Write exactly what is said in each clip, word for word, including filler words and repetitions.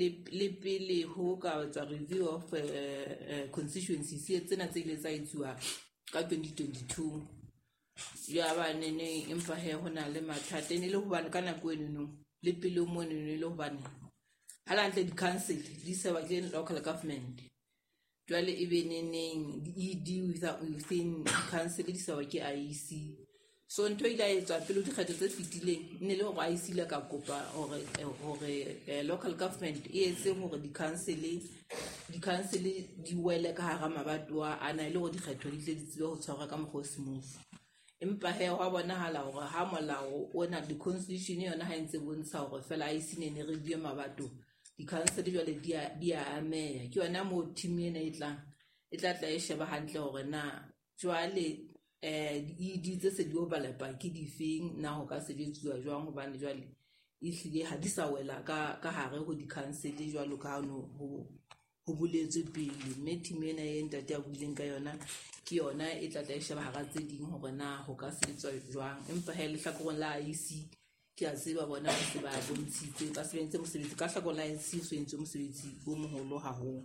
le pele ho ka tsa review of uh, uh, constituencies e tsena tse ile tsa itswa ka twenty twenty-two ya ba nene empa he hona le mathata ne le ho bana kana ko eno le pele mo ne le ho bana hala ntle di council di se ba ke local government jwale e be neneng di di within council di se ba ke I E C so ntho ile a etswa pele di kgetho tse fitileng ne le go I C la ka kopa hore hore local government e etse hore di council di council di wele ka hara mabatwa ana ile go di kgetho di tle di tsebe go tshwara ka mogose move empa he wa bona hala hore ha molao ona di constitution yona ha ntse bontsha hore fela I C ne ne re di mabato di council jwale di di a ameya ke yona mo team ena e tla e tla tla e sheba hantle hore na jwale eh di tse se di obalepa ke di feng na ho ka se ditsuwa jwang ho bane jwale e hlile ha di sa wela ka ka hare ho di council jwalo ka no ho ho buletse pele me team ena e ntate a buleng ka yona ke yona e tla tla e sheba hara tse ding hore na ho ka se ditswa jwang empa he le hlakorong la I C ke a tseba bona se ba bontshitse ba sebentse mosebetsi ka hlakorong la I C so entse mosebetsi o moholo haholo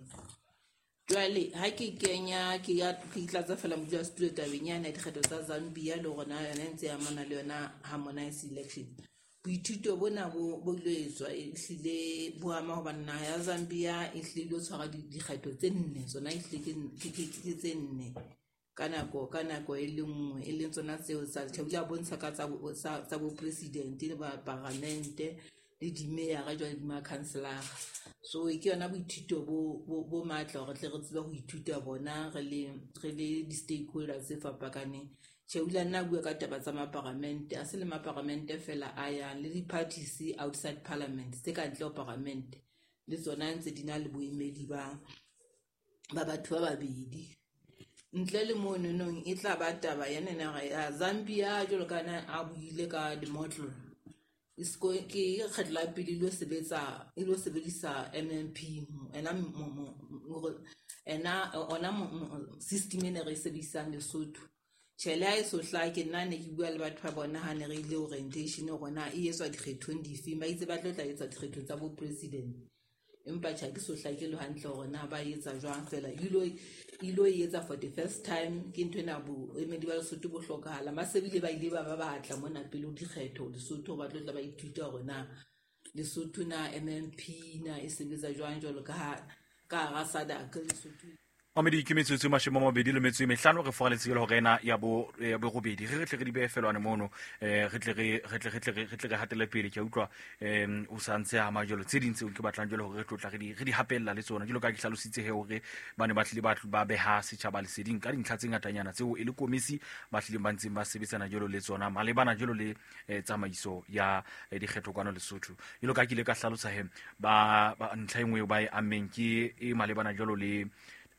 jwale ha ke kenya ke ya ke tlatsa fela mo just to tabenyana di kgetho tsa Zambia le rona yona ntse ya mona le yona harmonized election boithuto bona bo bo letswa e hlile bo ama ho bana ya Zambia e hlile go tshwara di kgetho tse nne tsona e hlile ke ke tse nne kana go kana go e lengwe e leng tsona tseo tsa tshebula bontsha ka tsa tsa bo president le ba parliament le di mayor ga jwa di ma councilor so e ke yona boithuto bo bo matla gore tle re tsebe go ithuta bona re le re le di stakeholders tse fapakaneng tshebula nna bua ka taba tsa ma parliament a se le ma parliament fela a ya le di parties outside parliament tse ka ntle ho parliament le tsona ntse dina le boemedi ba ba batho ba babedi ntle le mono nong e tla ba taba ya nena ya Zambia jolo kana a buile ka di model isko ke kgetla pele lo sebetsa e lo sebedisa M M P ena ena ona system ene re sebedisa Lesotho tshela e so hla ke nna ne ke bua le batho ba bona ha ne re ile orientation gona e etswa dikgethong dife ba itse ba tlo tla etsa dikgethong tsa bo president empa tja ke so hla ke lo hantle gona ba etsa jwang fela ilo ilo etsa for the first time ke ntwe na bo emedi ba Lesotho bo hlokahala masebile ba ile ba ba batla mona pele dikgetho Lesotho ba tlo tla ba ithuta gona Lesotho na M M P na e sebetsa jwang jwalo ka ka ga sada ka Lesotho Mamedi ke metsotso mashimo mabedi le metso e mehlano re fogaletse le horena ya bo ya bo robedi re retle re di befelwane mono eh re tle re retle retle retle re hatele pele ke utlwa em o santse a majolo tse dintse o ke batlang jole hore re tlotla re di re di hapella le tsona jalo ka ke hlalositse he hore bane ba tlile ba ba beha setjhaba le seding ka dintlha tse ngatanyana tseo e le komisi ba tlile ba ntse ba sebetsana jolo le tsona malebana jolo le tsamaiso ya dikgetho kwano Lesotho jalo ka ke ile ka hlalosa he ba ntlha engwe ba e ameng ke e malebana jolo le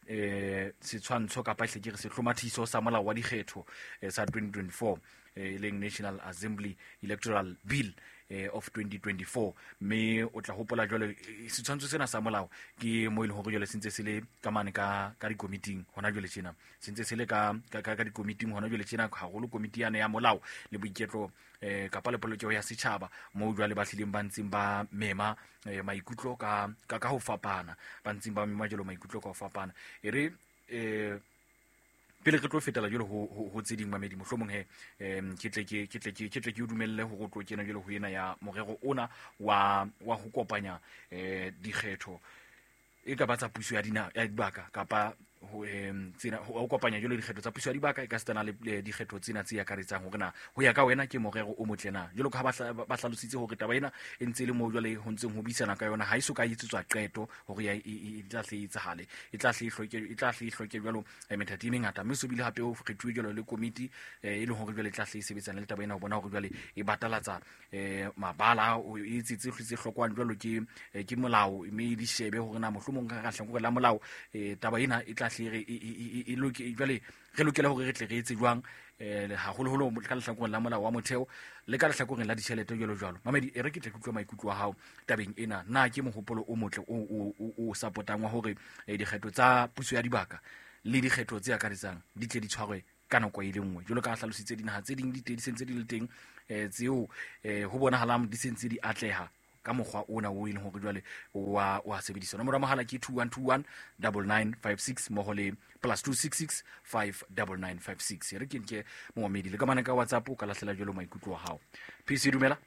eh setshwantsho ka pahle ke re se hlomathiso sa molao wa dikgetho sa twenty twenty-four e leng National Assembly Electoral Bill eh, of twenty twenty-four me o tla hopola jole setshwantsho sena sa molao ke mo ile hore jole sentse se le ka mane ka ka di committee hona jole tjena sentse se le ka ka ka di committee hona jole tjena ha holo committee yana ya molao le boiketlo eh ka pale polokelo ya setjhaba mo jwale ba hlileng ba ntseng ba mema eh, maikutlo ka ka ka ho fapana ba ntseng ba mema jelo maikutlo ka ho fapana ere eh pele re tlo fetela jelo ho ho tse ding mamedi mohlomong he em ke tle ke ke tle ke ke tle ke dumelle ho go tlo kena jelo ho ena ya morero ona wa wa ho kopanya eh dikgetho e ka batsa puso ya dina ya dibaka kapa ho em tsena ho kopanya jelo dikgetho tsa puso ya dibaka e ka stana le dikgetho tsena tse ya karetsang hore na ho ya ka wena ke morero o motlena jelo ka ba ba hlalositse hore taba ena e ntse le mo jwale ho ntseng ho bisana ka yona ha iso ka itsetswa qeto hore ya e tla hle itsahale e tla hle hloke e tla hle hloke jalo methati mengata mme so bile hape o kgethuwe jalo le committee e le hore jwale tla hle sebetsana le taba ena ho bona hore jwale e batalatsa e mabala o itsitse hlitse hlokwang jalo ke ke molao mme di shebe hore na mohlomong ka ga hlangwe la molao e taba ena e tla hle e loke jwale re lokela hore re tle re etse jwang eh ha holo holo ka lehlakong la molao wa motheo le ka lehlakong la ditšhelete jalo jalo mamedi e re ke tle ke utlwa maikutlo a hao tabeng ena na ke mohopolo o motle o o supportang wa hore dikgetho tsa puso ya dibaka le dikgetho tse akaretsang di tle di tshwarwe ka nako e le nngwe jalo ka hlalositse dinaha tse ding di tedi sentse di le teng eh tseo eh ho bona halang di sentse di atleha ka mokgwa ona o e leng gore jwale wa wa sebedisa nomoro ya mohala ke two one two one nine nine five six mo le plus two six six five nine nine five six re ke nke mo medi le ka mana ka WhatsApp ka lahlela jwalo maikutlo wa hao P C dumela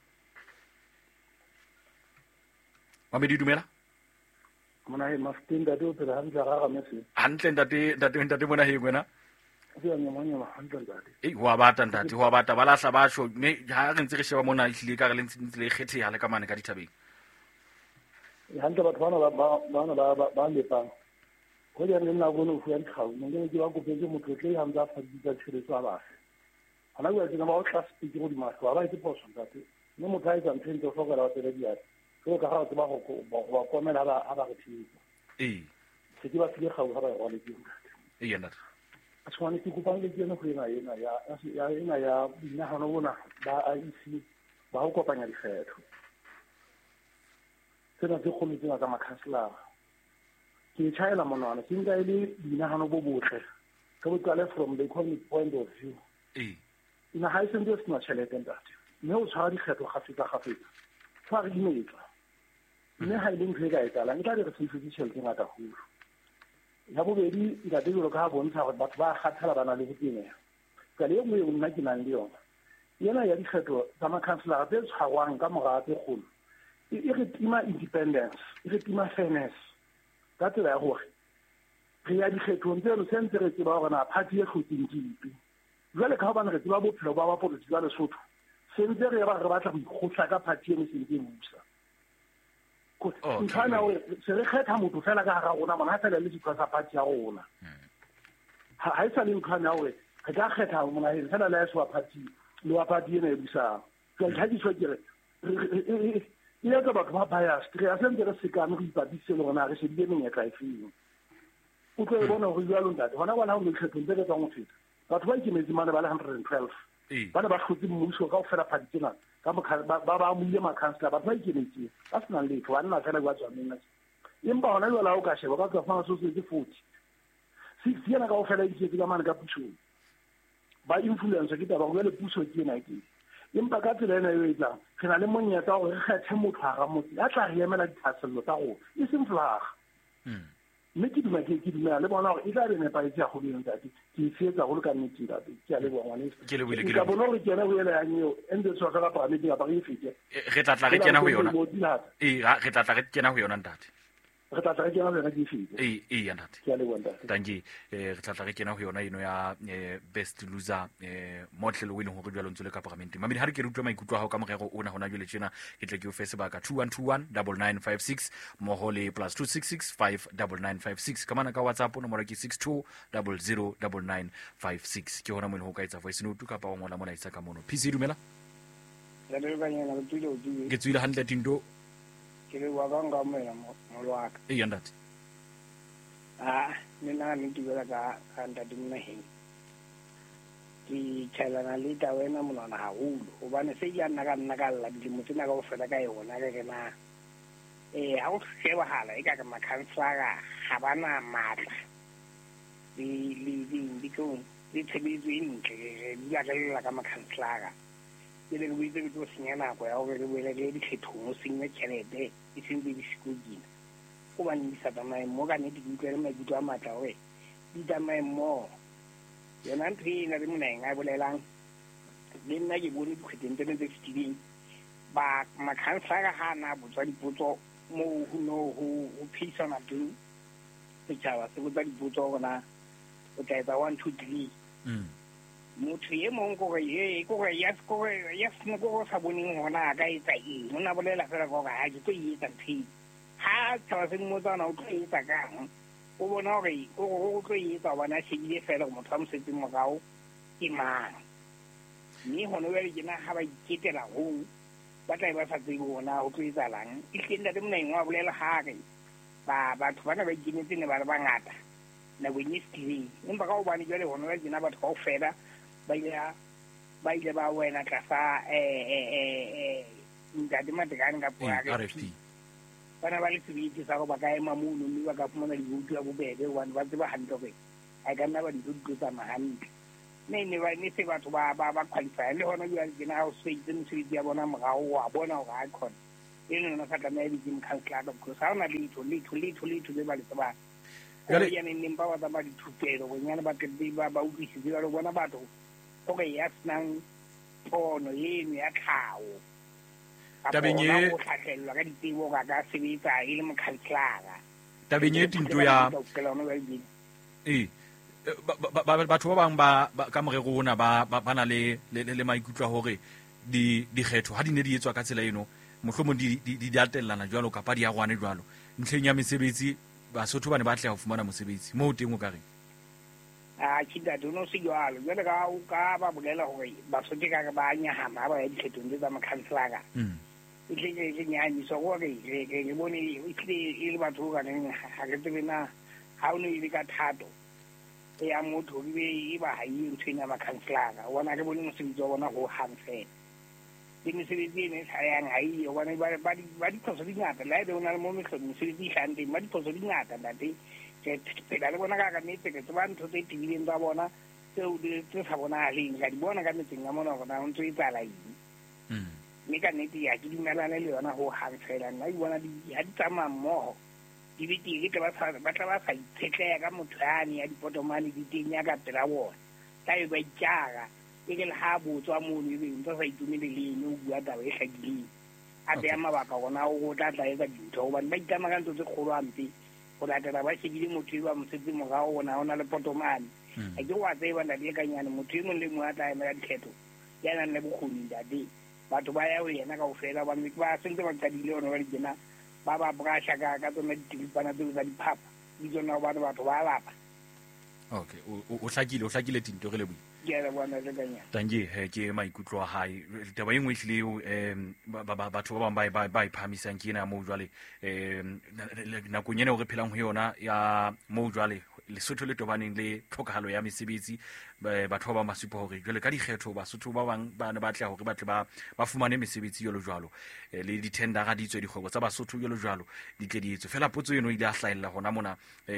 Mamedi dumela mona he maftinda do tla hantle ga ga mese hantle ntate ntate ntate mona he wena ke anya manya ma hantle ntate eh wa bata ntate wa bata ba lahla ba sho me ha re ntse re sheba mona ihlile ka re le ntse le kgethe ya le ka mane ka dithabeng e hantle batho bana ba bana ba ba le pa go ya nna go no fu ya tlhao nne ke ba go petse motho tle ya mza fa ditsa tshireso a ba ana go tsena ba o tla speak go di maso ba itse poso ntate ne motho a itsa ntse go fokela ba tele dia go ka ga ba go ba komela ba ba go thisa eh se ke ba tsile ga go ba go le di eh yana a tshwane ke go pang le tsena go ena ena ya ya ena ya bina hano bona ba a isi ba go kopanya dikgetho sena se go metseng ka makhansela ke tšhaela monwana ke nka ile bina hano bo botle ka bo tsale from the economic point of view eh ina ha se ndo sna tšhelete ntate mme o tshwara dikgetho gafeta gafeta fa re dimetsa mme ha ile ntse ga etala nka re se fitse tšhelete ngata holo ya bobedi nka dilo ka bontsha gore batho ba kgathala bana le botenega ka le mo yona ke nang le yona yena ya dikgetho tsa makhansela tse tshwarwang ka morate golo e re tima independence e re tima fairness ka tsela ya gore re ya dikgethong tseno sentse re tseba gore na party e hlotseng dipi jwale ka ba ne re tseba bophelo ba ba politiki ba Lesotho sentse re ba re batla go ikgotla ka party e mo sentse busa ko ntshana o se re kgetha motho fela ka ga rona mona fela le ditwa tsa party ya rona ha isa le nkana o re ka kgetha mona e fela la swa party le wa party ene e busa ka ga di tshwa kere ile ka batho ba bias re a sentse re sekame go ipatise le rona re se di ene ya ka ifeng o tlo bona go jalo ntate hona bona go le kgetho ntse ka tsang go feta batho ba ikemetse mane ba le one hundred twelve bana ba hlotse mmuso ka go fela party tsena ka ba ba mo ile makhansela batho ba ikemetse ba sena letho ba nna fela ba tswa mena empa hona le la o ka sheba ka tswa so se di forty six yana ka go fela ditse ka mane ka puso ba influence ke taba go le puso ke na ke empa ka tsela ena yo etla re na le monyetla gore re kgethe motho a ga motse a tla re emela dithasello tsa go e seng flaga mme ke duma ke ke duma le bona gore e tla re nepa e tsa go le ntate ke fietsa go le ka nnete ka ke a le bona ke le bile ke ka bona gore ke na go ela ya nyo ende so ka pa mme ke ba re fete re tla tla re kena go yona eh re tla tla re kena go yona ntate re tla tla re kena go yona ke fete eh eh ya ntate ke a le bona tangi eh re tla tla re kena go yona ino ya best loser eh motlhelo o ile go jwalo ntse le ka parliament mamedi ha re ke rutwa maikutlo a go ka morero ona hona jwale tsena ke tle ke o fe sebaka two one two one nine nine five six mo go le plus two six six five nine nine five six ka mana ka WhatsApp no mora ke six two zero zero nine nine five six ke hona mo go ka etsa voice note ka pa o ngola mona isa ka mono P C dumela la le ba nyana le tulo tulo ke tswile hantle tindo ke le wa banga mo ya mo lwa ka e yandati ah nna ne ke bela ka ka ndati mna he ke tšhelana le ta wena monana haholo hobane se ya nna ka nna ka la di mo tsena ka go fela ka yona ke na eh ha o sheba hala e ka ka makhansela ga bana matla di di di di ko di tshebetso e ntle di ya ka ka makhansela ke le go itse ke tlo senya nako ya gore re boele le dikgethong o senye tšhelete e seng di sekogina go ba nni sa tsamaye mo ka nnete ke utlwele maikutlo a matla gore di tsamaye mo yona ntho e na le moneng a bolelang le nna ke bone dikgweteng tsene tse fetileng ba makhansela ga na botswa dipotso mo no go phedisana teng setšhaba se botsa dipotso gona o tla etsa one two three motho ye mongwe kore ye kore ya kore ya sne go sa boneng gona ka etsa eng mona bolela fela go ga ke tlo e etsa nthe ha tsa se mo tsana o tlo e etsa kang o bona gore o tlo e etsa bona shebile fela go motho a mosetse mogao ke mang ni hono wele ke na ha ba iketela go ba tla ba sa tsebe bona o tlo etsa lang e hlenda le mona engwa bolela ha ke ba batho bana ba ikenetse ne ba le bangata na go nyestile empa ka o bane jwale hono wele ke na batho ka o fela ba ya ba ile ba wena ka sa eh eh eh ndadi matekane ka poa R F P bana ba le tsebiti sa go ba ka ema mono mme ba ka fumana dibutu ya bobebe one ba tseba hantle go a ka nna ba di go tsa mahantle ne ne ba ne se batho ba ba ba qualify le hona jwa ke na o se itse mosebetsi ya bona mogao wa bona go a khona le nona sa tlameya di mo councilor because ha ona letho letho letho letho le ba le tsaba Jwale- ya neng ba ba ba dithupelo bonyane ba tle ba ba utlwisise ba le bona batho go ke ya snang pono eno ya tlhago Tabeng e- go tlhatlhelwa ka ditebo ka ka sebetsa e le mo councilor tabeng e tinto ya ee ba- ba- ba- batho ba bang ba ba- ka morero ona ba ba ba na le le le- le maikutlo a hore di dikgetho ha di ne di etswa ka tsela eno mohlomong di di di atellana jwalo kapa di a rwane jwalo ntlheng ya mesebetsi Basotho ba ne ba tla ho fumana mosebetsi moo teng o ka reng a tshita dono se jwalo jwale ka o ka ba bolela hore Basotho ka ka ba nyahama ba ya dikgethong tse tsa makhanselara Mm. e tle ke ke nyane so go re ke ke ke bone e tle e le batho ka neng ha ke tsebe na ha o ne e le ka thato e ya motho e be e ba ha e ntshwenya makhanselara bona ke bone mosebetsi wa bona ho hang fela le mesebetsi ene sa yang ha e o bona ba ba di ba di phoso di ngata la ebe o na le mo mehlodi mesebetsi e hlante ba di phoso di ngata ntate ke phela le bona ka ka nnete ke tseba ntho tse tibileng tsa bona tseo di tse sa bonahaleng ka di bona ka metseng ya mona gona o ntse e tsala eng Mm. mme ka nnete ya ke dumelane le yona ho hang fela nna ke bona di ha di tsamaya mmogo di betere ke ba sa ba tla ba sa itshetleha ka motho yane ya dipotomane di teng ya ka pela bona tla e ba itjara e ke le ha botswa mono e be ntse sa itumeleleng o bua taba e hlakileng a beya mabaka gona o tla tla etsa dintho hobane ba itama ka ntho tse kgolo hampe go latela ba shebile motho e ba mosetse morao gona o na le potomane Mm. a ke wa tseba nna le kanyane motho e mong le mongwe a tla emela dikgetho ya nang le bokgoni ntate batho ba ya ho yena ka ofela ba ba sentse ba qadile ona ba di kena ba ba brasha ka ka tsona ditilipana tseo tsa diphapa di tsona ho batho batho ba lapa Okay o o- o hlakile o hlakile tinto re le bui ke a bona le kanyana tanke he ke maikutlo a hae taba engwe hlile um batho ba bang ba ba ba iphamisang ke ena mo jwale um nakong ena o re phelang ho yona ya mo jwale Lesotho le tobaneng le tlhokahalo ya mesebetsi ba- batho ba bang ba supa hore jwale ka dikgetho Basotho ba bang ba ne ba tla hore ba tle ba ba fumane mesebetsi jalo jwalo Eh, le ditendera di tswe dikgwebo tsa Basotho jalo jwalo di tle di etswe fela potso eno ile a hlahella hona mona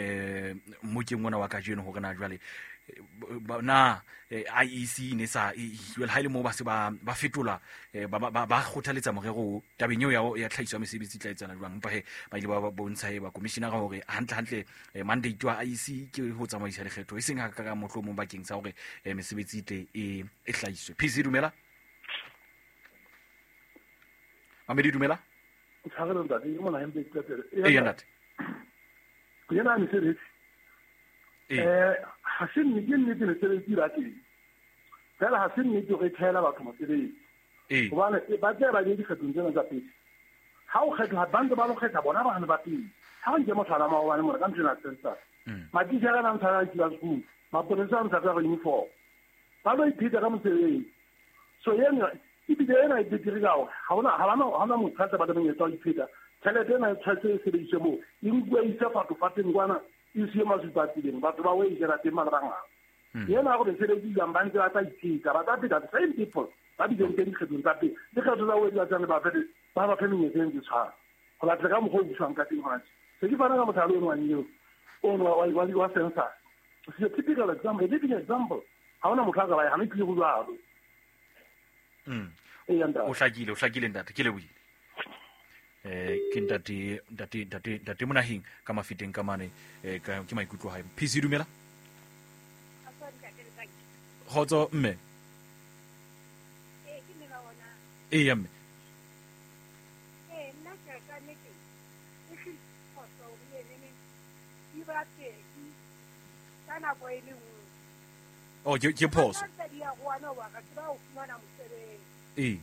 eh mokeng mona wa kajeno hore na jwale eh, ba- na eh, I E C ne sa e- jwale ha ile mo ba se ba ba fetola eh, ba ba ba- ba kgothaletsa morero o tabeng eo ya ya tlhahiso ya mesebetsi e tla etsana jwang empa he ba ile ba ba bontsha e ba commissioner hore hantle hantle eh, mandate wa I E C ke ho tsamaisa dikgetho e seng ha ka ka mohlomong bakeng sa hore eh, mesebetsi e tle e e hlahiswe P C dumela Mamedi dumela tshagelo ntate ke mona hempe tsetele e ya ntate ke yena ne se e eh ha se nne ke nne ke se dira ke fela ha se nne ke re thela batho mosebetsi e hobane ba tla ba le dikgethong tsena tsa pele ha o kgetha bande ba lo kgetha bona ba hana ba pele ha o nke motlhala ma wa le mona ka ntshena tsensa Mm. matitjhere ka ntshana ke la school maponesa a ntshaka go uniform ba lo ipheta ka mosebetsi so yena e bile ena e ditiri ka hore ha ona ha bana ha ona mothatsa ba le monyetla wa ipheta tšhelete ena tshwetse e sebediswe mo e nkwe isa fatho fateng kwana e siye masupatsileng batho ba o e jela teng malebangata yena a gore sebedisi jang ba ntse ba tla ipheta ba tla pheta the same people ba di teng dikgethong tsa pele dikgetho tsa o di tsane ba fele ba ba fele menyetla e ntse tshwana go latela ka mokgwa o busiwang ka teng gona se ke fana ka motlhalo ono wa nyeo ono wa wa wa sensa it's a typical example a living example ha ona motho a ka ba ya ha ne tlile go jwalo Mm. e ya ntate o hlakile o hlakile ntate ke lebohile eh ke ntate ntate ntate ntate monaheng ka mafeteng ka mane eh ka ke maikutlo hae P C dumela khotso mme e ya mme o ke ke phoso e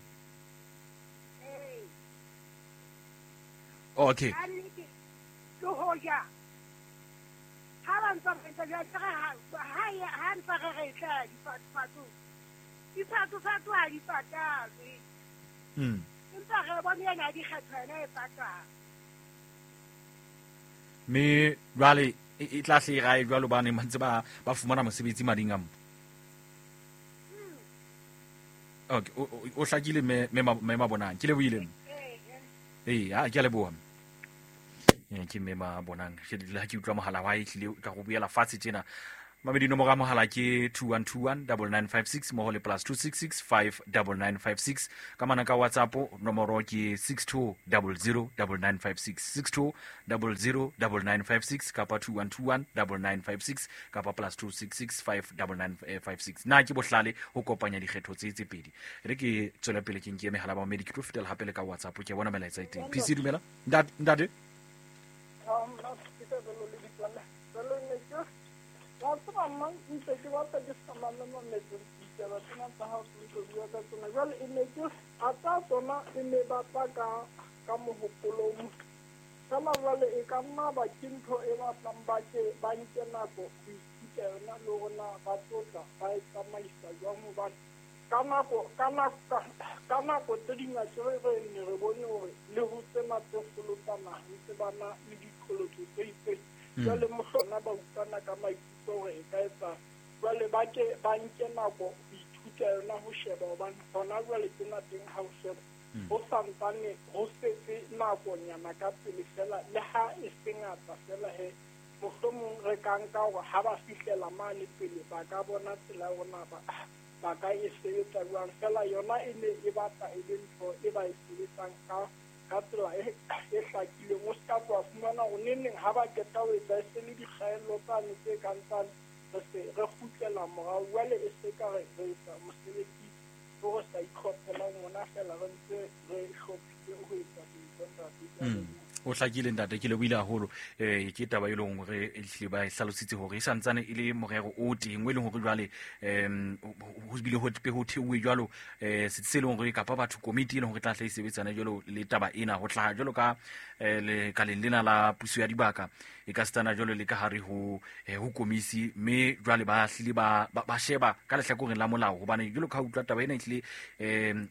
okay mm me jwale e e tla hle gae jwalo ba ne mantse ba ba fumana mosebetsi mading a mo okay o o- o hlakile me me ma- me mabonang ke lebohile mme ee ha ke a leboha mme. Eh, ke me ma bonang ke le ha ke utlwa mohala wa e hlile ka go buela fatshe tjena Mamedi nomoro ya mohala ke two one two one nine nine five six mo le plus two six six five nine nine five six ka mana ka WhatsApp nomoro ke six two zero zero nine nine five six six two zero zero nine nine five six kapa two one two one nine nine five six kapa plus two six six five nine nine five six na ke bohlale ho kopanya dikgetho tse tse pedi re ke tswela pele ke nke mehala ba Mamedi ke tlo fetela hape le ka WhatsApp ke bona melaetsa iteng P C dumela ndade um not because of the little the What's my mom? You take you out of this from my mom. It's not the house to the other. Well, in the just I thought on in the Bataga, come who pull them. Some of the Ekama by Kinto Eva Tambake, Bankanako, not Lona, Batota, by Kamaista, young one. Kanako, Kanaka, Kanako, telling a children in the Rebono, Lehutema, Tosulutana, Isabana, Idicolo to say. Jale mosona ba utlwana ka maikutlo hore e ka etsa jwale ba ke ba nke nako ho ithuta yona ho sheba hobane hona jwale ke na teng ha o sheba ho santane ho setse nakonyana ka pele fela le ha e se ngata fela he mohlomong re ka nka hore ha ba fihlela mane pele ba ka bona tsela yona ba ba ka e sebetsa jwang fela yona e ne e batla e le ntho e ba e sebetsang ka ka tsela e hlakileng o ska tswa fumana go neneng ha ba keta ho etsa se le dikgaello tsane tse kantang re se re kgutlela morao jwale e se ka re etsa mosebetsi o go sa itlhophela ngona fela re ntse re hlophile ho etsa dintho tsa o hlakile ntate ke le buile haholo eh ke taba e leng hore e hle ba e hlalositse hore e santsane e le morero o teng mo e leng hore jwale em ho bile ho tpe ho thewe jwalo eh se tse leng hore ka pa batho committee e leng hore tla tla e sebetsana jwalo le taba ena ho tla jwalo ka le ka lena la puso ya dibaka e ka stana jwalo le ka hare ho ho komisi me jwale ba hlile ba ba sheba ka lehlakoreng la molao hobane jwalo ka utlwa taba ena e hle em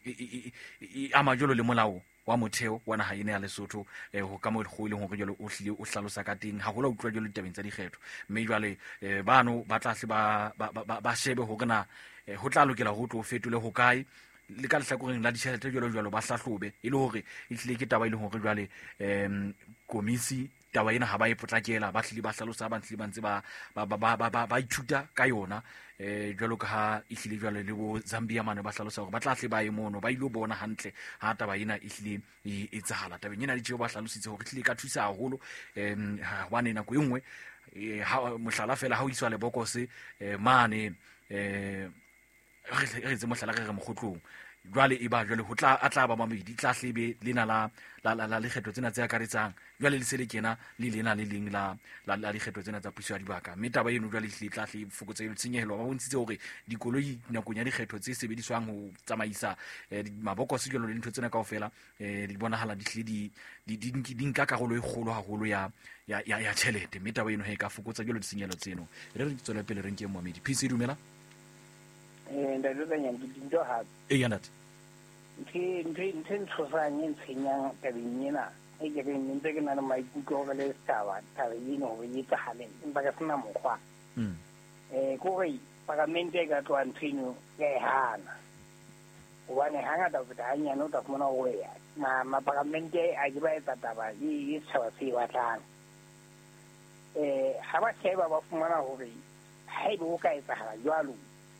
e ama jwalo le molao wa motheo wa naha ena ya Lesotho eh ho ka mo go ile hore jalo o hlile o hlalosa ka teng ha gola utlwa jalo tabeng tsa dikgetho mme jwale bano ba tla hle ba ba shebe hore na ho tla lokela ho tlo fetole ho kae le ka lehlakoreng la ditjhelete jalo jalo ba hlahlobe e le hore e hlile ke taba ile hore jwale em komisi taba ena ha ba e potlakela ba hlile ba hlalosa ba hlile ba ntse ba ba ba ba ithuta ka yona eh jwalo ka ha e hlile jwale le bo Zambia mane ba hlalosa hore ba tla hle ba e mono ba ile bona hantle ha taba ena e hlile e etsahala tabeng ena di tsheo ba hlalositse hore hlile ka thusa haholo em ha nna go engwe ha mohlala fela ha o iswa le bokose mane eh re re mohlala re re mogotlong jwale e ba jwale ho tla a tla ba Mamedi tla hlebe lena la la la lekgetho tsena tse akaretsang jwale le sele kena le lena le leng la la lekgetho tsena tsa puso ya dibaka mme taba eno jwale le tla hle fokotsa le tshenyehelo ba bontshitse hore dikoloi nakong ya dikgetho tse sebediswang ho tsamaisa maboko se jwalo le ntho tsena kaofela di bonahala di hle di di nka karolo e kgolo haholo ya ya ya tjhelete mme taba eno he ka fokotsa jwalo ditshenyehelo tseno re re tswela pele re nke Mamedi P C dumela eh nda le nyang di ndo ha e yana ke ntse ntse tsofanye ntsenyang ka dinyena e ke ke ntse ke na le maikutlo ga le tsawa taba eno go e tsagale empa ka sena mokgwa mm eh go re parlamente ga twa ntshino ke hana o bane hanga da botanya no ta mona o ya ma ma parlamente a di ba etsa taba e e tsawa se wa tlang eh ha ba tseba ba fumana hore ha e bo ka etsa hala jwalo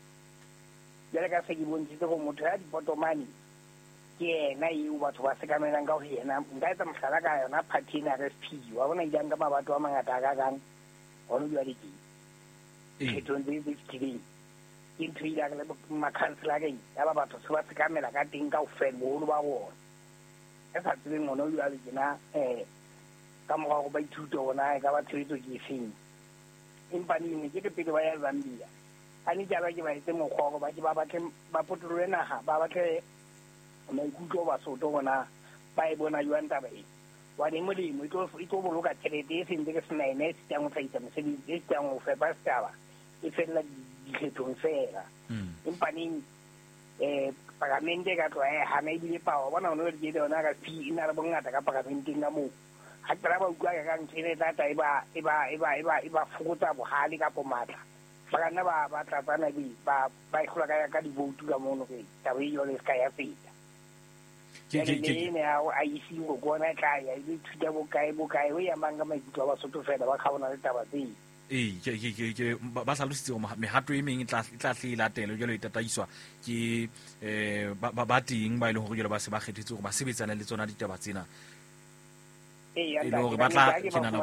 jale ka se ke bontshitse go motho ya dipotomane ke na e o batho ba se ka menang ka ho yena nka etsa mohlala ka yona party na R S P wa bona e jang ka mabatho a mangata ka kang ho no jwa diki e tone di dikileng in three ya le ma councilor ke ya ba batho se ba se ka mela ka teng ka o fe mo ba bona e sa tseng mo no jwa dikina eh ka mo go ba ithuto bona e ka ba tshwetso ke seng empa ni ke ke pele ba ya Zambia ani jaba ke ba itse mo go ba ke ba batle ba potolwe naga ba batle maikutlo ba soto bona ba e bona jwang taba e wa di molemo e tlo e tlo boloka tšhelete e sentse ke sena ene se tang go tsaitsa mosebetsi e tang go fepa setaba e fela dikgethong fela empa neng eh parlamente ka tloa e hana e bile pao bona ono di le ona ka P ina re bongata ka parlamenteng ka moo ha tla ba utlwa ka ntshele data e ba e ba e ba e ba e ba fokotsa bohale ka pomatla fakana ba ba tlatsana di ba ba ikhola ka ka di vote ka mono ke taba e yo le ska ya feta ke ke ke ne a a isi go gona ka ya di thuta bo kae bo kae o ya manga maikutlo ba soto fela ba khaona le taba tse ee ba tlhalositse gore mehato e mengwe e tla tle e latele jalo e tataiswa ke um ba teng ba e leng gore jalo ba se ba kgethetse gore ba sebetsane le tsona ditaba tsena ee e le gore ba tla